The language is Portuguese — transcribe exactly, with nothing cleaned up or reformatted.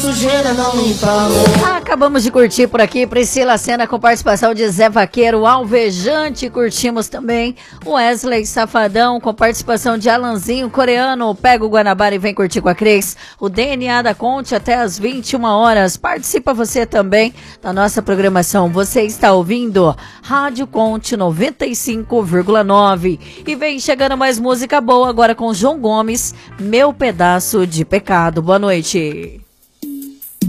sujeira não limpa, amor. Acabamos de curtir por aqui Priscila Senna com participação de Zé Vaqueiro, Alvejante. Curtimos também Wesley Safadão com participação de Alanzinho Coreano. Pega o Guanabara e vem curtir com a Cris. O D N A da Conte até às vinte e uma horas. Participa você também da nossa programação. Você está ouvindo Rádio Conte noventa e cinco vírgula nove. E vem chegando mais música boa agora com João Gomes, Meu Pedaço de Pecado. Boa noite.